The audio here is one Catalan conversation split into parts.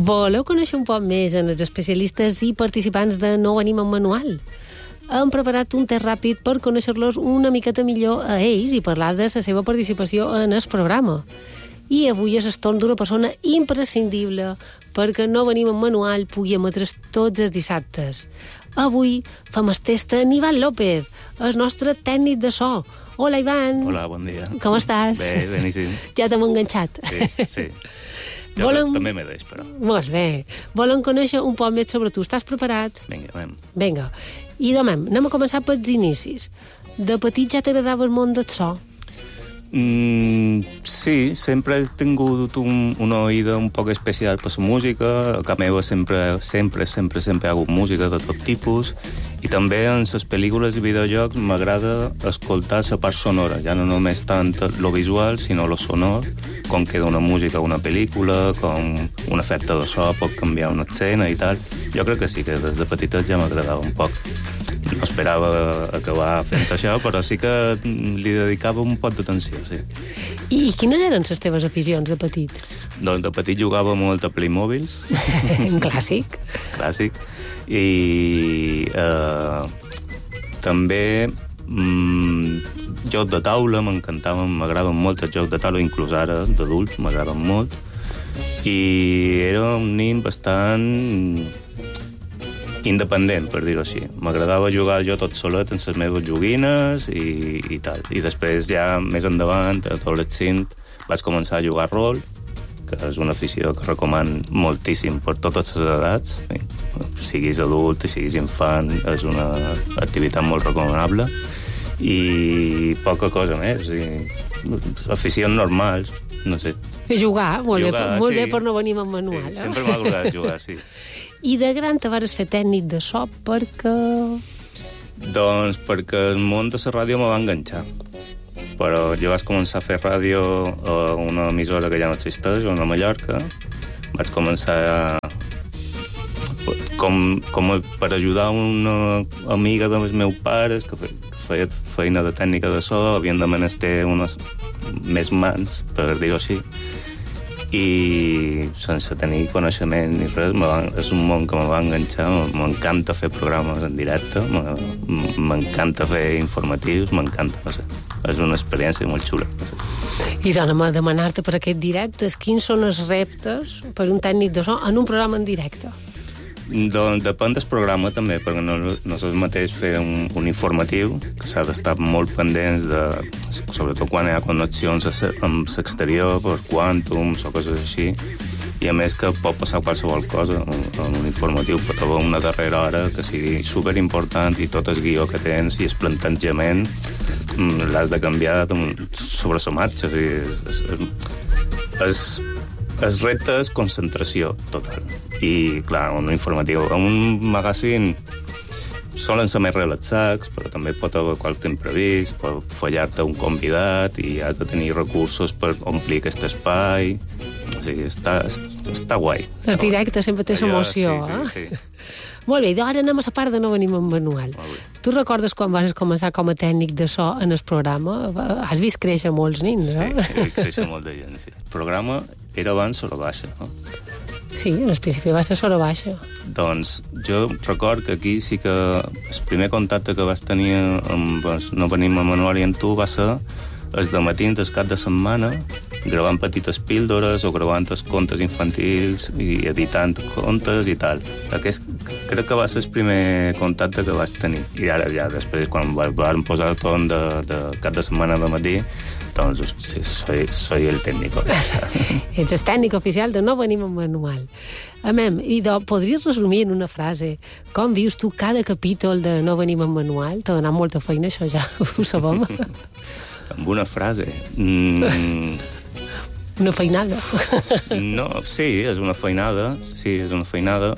Voleu conèixer un poc més en els especialistes i participants de No venim amb manual? Hem preparat un test ràpid per conèixer-los una miqueta millor a ells i parlar de la seva participació en el programa. I avui és el torn d'una persona imprescindible perquè No venim amb manual pugui emetre's tots els dissabtes. Avui fem el test a Ivan López, el nostre tècnic de so. Hola, Ivan. Hola, bon dia. Com estàs? Bé, beníssim. Ja t'hem enganxat. Sí. Jo també me deix, però. Molt bé. Volen conèixer un poc més sobre tu. Estàs preparat? Vinga, anem. Vinga. I demem, anem a començar pels inicis. De petit ja t'agradava el món del so? Sí, sempre he tingut una oïda un poc especial per la música. A casa meva sempre hi ha hagut música de tot tipus, i també en les pel·lícules i videojocs m'agrada escoltar la part sonora, ja no només tant lo visual, sinó lo sonor, com queda una música a una pel·lícula, com un efecte de so pot canviar una escena i tal. Jo crec que sí, que des de petitet ja m'agradava un poc. No esperava acabar fent això, però sí que li dedicava un poc d'atenció, sí. I quines eren les teves aficions de petit? Doncs de petit jugava molt a Playmobils. Un clàssic. Clàssic. I també jocs de taula m'encantaven, m'agraden molt els jocs de taula, inclús ara, d'adult, m'agraden molt. I era un nen bastant independent, per dir-ho així. M'agradava jugar jo tot solet en les meves joguines i tal. I després, ja més endavant, a adolescent, vaig començar a jugar a rol, que és una afició que recoman moltíssim per totes les edats. Siguis adult, siguis infant, és una activitat molt recomanable. I poca cosa més. Aficions normals, no sé. Jugar, molt bé per no venir amb manual. Sí, sempre m'ha agradat jugar, sí. I de gran te vas fer tècnic de so perquè... Doncs perquè el món de la ràdio me va enganxar. Però jo vaig començar a fer ràdio a una emissora que ja no existeix, a Mallorca. Vaig començar com per ajudar una amiga dels meus pares que feia feina de tècnica de so, havien de menester unes més mans, per dir-ho així. I sense tenir coneixement ni res, és un món que me va enganxar. M'encanta fer programes en directe, m'encanta fer informatius, m'encanta, no sé. És una experiència molt xula. No sé. I dona'm a demanar-te per aquest directes quins són els reptes per un tècnic de so en un programa en directe. Doncs depèn del programa també, perquè no és el mateix fer un informatiu, que s'ha d'estar molt pendents sobretot quan hi ha connexions amb l'exterior, per quàntums o coses així, i a més que pot passar qualsevol cosa en un informatiu, pot haver una darrera hora que sigui superimportant i tot el guió que tens i el plantejament l'has de canviar sobre la marxa. El repte és concentració total. I, clar, un informatiu. En un magazín solen ser més relaxats, però també pot haver qualque imprevist, pot fallar-te un convidat i has de tenir recursos per omplir aquest espai. O sigui, està guai. Els directes sempre tens emoció, sí. Molt bé, ara anem a la part de No venim amb manual. Tu recordes quan vas començar com a tècnic de so en el programa? Has vist créixer molts nins, no? Sí, he vist créixer molta gent, sí. El programa era abans sora baixa, no? Sí, en el principi va ser sora baixa. Doncs jo record que aquí sí que el primer contacte que vas tenir amb No venim amb manual i amb tu va ser el de matins del cap de setmana, gravant petites píldores o gravant els contes infantils i editant contes i tal. Crec que va ser el primer contacte que vaig tenir. I ara ja després, quan vam posar el torn de cap de setmana de matí, doncs sí, soy el técnico. Ets el tècnic oficial de No venim amb manual. Podries resumir en una frase com vius tu cada capítol de No venim amb manual? T'ha donat molta feina, això ja ho sabem. Amb una frase... Una feinada. No, sí, és una feinada,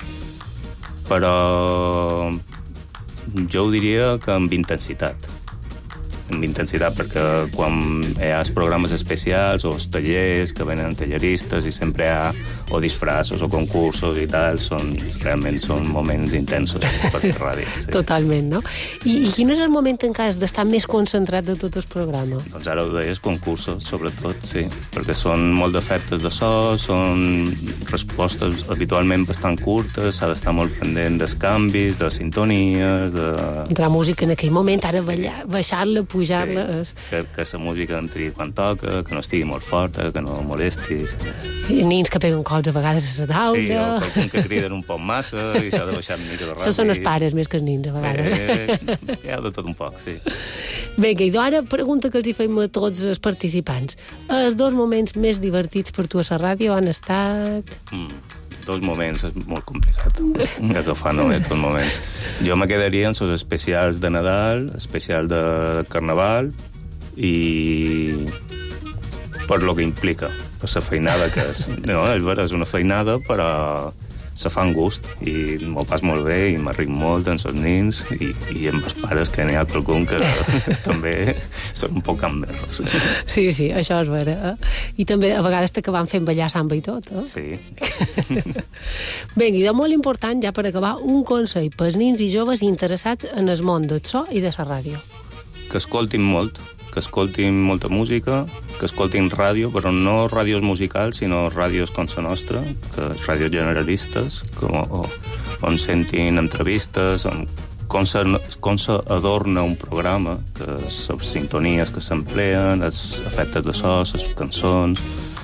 però jo ho diria que amb intensitat. amb intensitat, perquè quan hi ha els programes especials o els tallers que venen talleristes i sempre hi ha o disfraços o concursos i tal, realment són moments intensos per fer ràdio. Sí. Totalment, no? I quin és el moment en què has d'estar més concentrat de tot el programa? Doncs ara ho deies, concursos, sobretot, sí, perquè són molt d'efectes de so, són respostes habitualment bastant curtes, s'ha d'estar molt pendent dels canvis, de sintonies, de... Entrar música en aquell moment, ara baixar-la, pujar-la... Sí, que la música entri quan toca, que no estigui molt forta, que no molesti. I nins que peguen cols a vegades a la taula... Sí, o qualcun que criden un poc massa i s'ha de baixar una mica de ràpid. Això són els pares més que els nins, a vegades. Hi ha de tot un poc, sí. Vinga, i ara pregunta que els hi fem a tots els participants. Els 2 moments més divertits per tu a la ràdio han estat... 2 moments, és molt complicat. Agafar només 2 moments. Jo me quedaria en els especials de Nadal, especial de Carnaval, i per lo que implica, per la feinada que és. No, és vera, és una feinada, però se fa amb gust i m'ho pas molt bé i m'arric molt amb els nins i amb els pares, que n'hi ha qualcun que també són un poc gamberros. Sí, això és vera. I també a vegades t'acaben fent ballar samba i tot, Sí. Vinga, i de molt important, ja per acabar, un consell pels nins i joves interessats en el món del so i de la ràdio. Que escoltin molt, que escoltin molta música, que escoltin ràdio, però no ràdios musicals, sinó ràdios com la nostra, que ràdios generalistes, on sentin entrevistes, com s'adorna un programa, que les sintonies que s'empleen, els efectes de so, les cançons...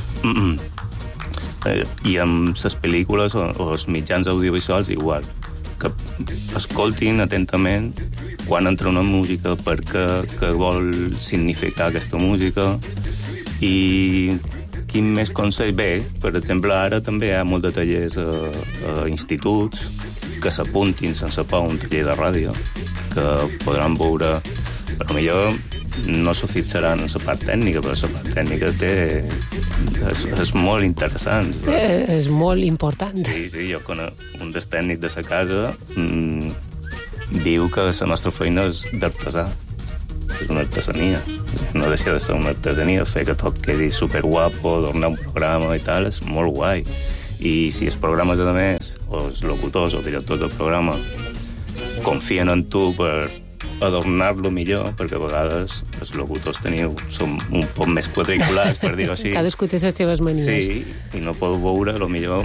I amb les pel·lícules o els mitjans audiovisuals igual, que escoltin atentament quan entra una música, per què vol significar aquesta música i quin més consell. Bé, per exemple, ara també hi ha molt de tallers a instituts que s'apuntin sense por a un taller de ràdio, que podran veure, però millor no se fixaran en la part tècnica, però la part tècnica és molt interessant. És molt important. Sí, jo conec un dels tècnics de la casa, diu que la nostra feina és d'artesà. És una artesania. No deixa de ser una artesania, fer que tot quedi superguapo, adornar un programa i tal, és molt guai. I si els programes, a més, o els locutors o directors del programa confien en tu per adornar-lo millor, perquè a vegades els locutors som un poc més quadriculars, per dir-ho així. Cadascú té les seves manies. Sí, i no podeu veure, millor,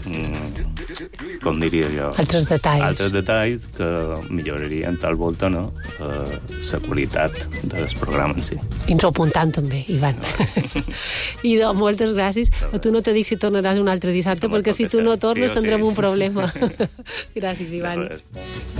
com diria jo... Altres detalls. Altres detalls que millorarien tal volta, no?, la qualitat del programa en si. I ens ho apuntant també, Ivan. I moltes gràcies. A tu no te dic si tornaràs un altre dissabte, perquè si tu no tornes tindrem un problema. Gràcies, Ivan.